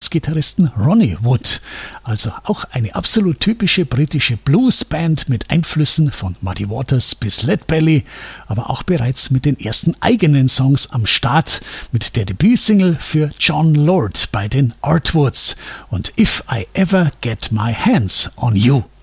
Bassgitarristen Ronnie Wood. Also auch eine absolut typische britische Bluesband mit Einflüssen von Muddy Waters bis Leadbelly, aber auch bereits mit den ersten eigenen Songs am Start, mit der Debütsingle für John Lord bei den Artwoods und If I Ever Get My Hands on You.